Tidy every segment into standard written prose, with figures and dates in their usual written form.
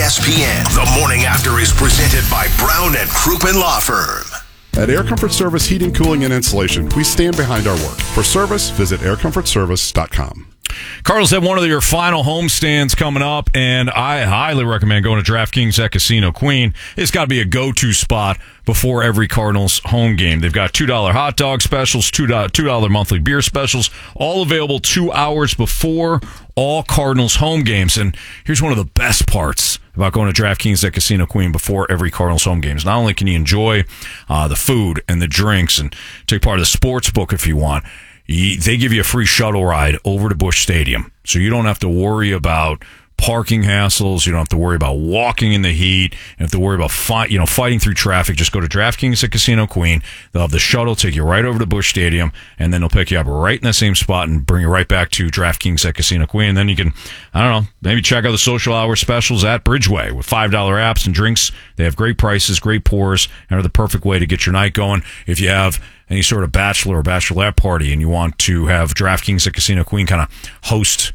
ESPN. The Morning After is presented by Brown and Crouppen Law Firm. At Air Comfort Service Heating, Cooling, and Insulation, we stand behind our work. For service, visit aircomfortservice.com. Cardinals have one of your final homestands coming up, and I highly recommend going to DraftKings at Casino Queen. It's got to be a go-to spot before every Cardinals home game. They've got $2 hot dog specials, $2 monthly beer specials, all available 2 hours before all Cardinals home games. And here's one of the best parts about going to DraftKings at Casino Queen before every Cardinals home games. Not only can you enjoy the food and the drinks and take part of the sports book if you want, they give you a free shuttle ride over to Busch Stadium. So you don't have to worry about parking hassles. You don't have to worry about walking in the heat. You don't have to worry about fighting through traffic. Just go to DraftKings at Casino Queen. They'll have the shuttle take you right over to Busch Stadium, and then they'll pick you up right in the same spot and bring you right back to DraftKings at Casino Queen. And then you can, maybe check out the social hour specials at Bridgeway with $5 apps and drinks. They have great prices, great pours, and are the perfect way to get your night going. If you have any sort of bachelor or bachelorette party and you want to have DraftKings at Casino Queen kind of host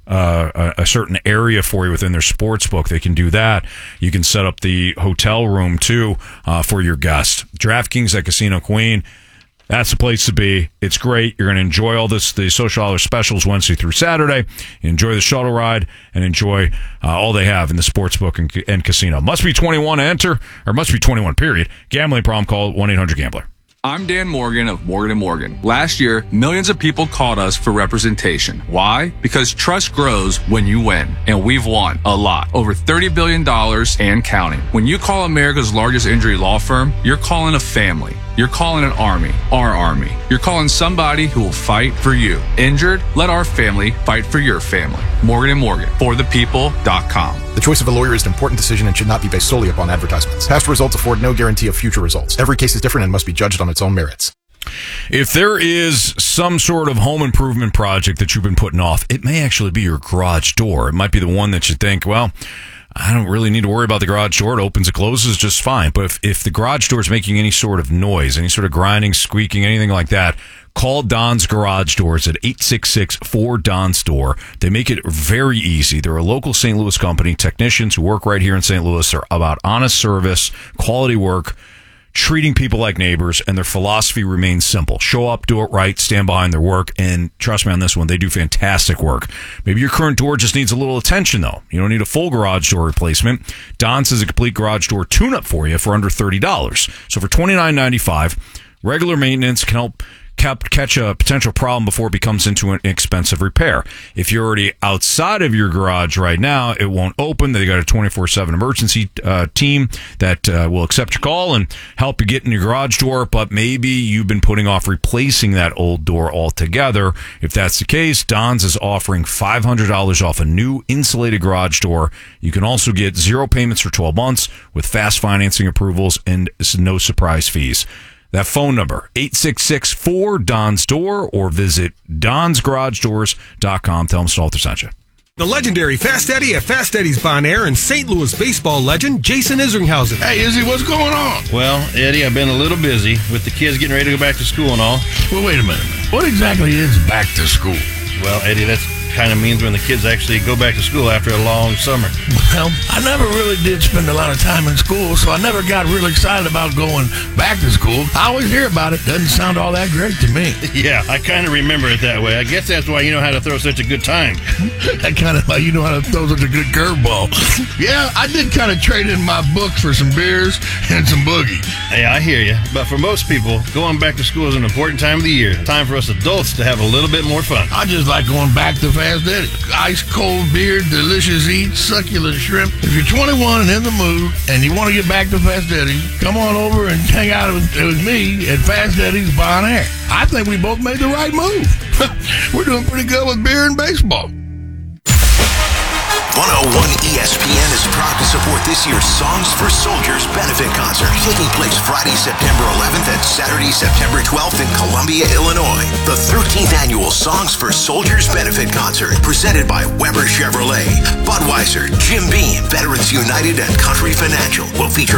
a certain area for you within their sports book, they can do that. You can set up the hotel room too for your guests. DraftKings at Casino Queen, that's the place to be. It's great. You're going to enjoy all the social hour specials Wednesday through Saturday. Enjoy the shuttle ride and enjoy all they have in the sports book and casino. Must be 21 to enter, or must be 21 period. Gambling problem, call 1-800-GAMBLER. I'm Dan Morgan of Morgan & Morgan. Last year, millions of people called us for representation. Why? Because trust grows when you win. And we've won a lot. Over $30 billion and counting. When you call America's largest injury law firm, you're calling a family. You're calling an army. Our army. You're calling somebody who will fight for you. Injured? Let our family fight for your family. Morgan & Morgan. ForThePeople.com. The choice of a lawyer is an important decision and should not be based solely upon advertisements. Past results afford no guarantee of future results. Every case is different and must be judged on its own merits. If there is some sort of home improvement project that you've been putting off, it may actually be your garage door. It might be the one that you think, well, I don't really need to worry about the garage door. It opens and closes just fine. But if the garage door is making any sort of noise, any sort of grinding, squeaking, anything like that, call Don's Garage Doors at 866-4-DON-STORE. They make it very easy. They're a local St. Louis company. Technicians who work right here in St. Louis are about honest service, quality work, treating people like neighbors, and their philosophy remains simple. Show up, do it right, stand behind their work, and trust me on this one, they do fantastic work. Maybe your current door just needs a little attention, though. You don't need a full garage door replacement. Don's is a complete garage door tune-up for you for under $30. So for $29.95, regular maintenance can help catch a potential problem before it becomes into an expensive repair. If you're already outside of your garage right now, it won't open. They got a 24/7 emergency team that will accept your call and help you get in your garage door, but maybe you've been putting off replacing that old door altogether. If that's the case, Don's is offering $500 off a new insulated garage door. You can also get 0 payments for 12 months with fast financing approvals and no surprise fees. That phone number, 866-4-DON-STORE, or visit donsgaragedoors.com. Tell them Salter sent you. The legendary Fast Eddie at Fast Eddie's Bon Air and St. Louis baseball legend Jason Isringhausen. Hey, Izzy, what's going on? Well, Eddie, I've been a little busy with the kids getting ready to go back to school and all. Well, wait a minute. What exactly is back to school? Well, Eddie, that's kind of means when the kids actually go back to school after a long summer. Well, I never really did spend a lot of time in school, so I never got real excited about going back to school. I always hear about it. Doesn't sound all that great to me. Yeah, I kind of remember it that way. I guess that's why you know how to throw such a good time. That kind of like you know how to throw such a good curveball. Yeah, I did kind of trade in my books for some beers and some boogie. Hey, I hear you. But for most people, going back to school is an important time of the year. Time for us adults to have a little bit more fun. I just like going back to Fast Eddie. Ice cold beer, delicious eats, succulent shrimp. If you're 21 and in the mood and you want to get back to Fast Eddie, come on over and hang out with me at Fast Eddie's Bon Air. I think we both made the right move. We're doing pretty good with beer and baseball. 101 ESPN is proud to support this year's Songs for Soldiers benefit concert, taking place Friday, September 11th and Saturday, September 12th in Columbia, Illinois. The 13th annual Songs for Soldiers benefit concert, presented by Weber Chevrolet, Budweiser, Jim Beam, Veterans United, and Country Financial, will feature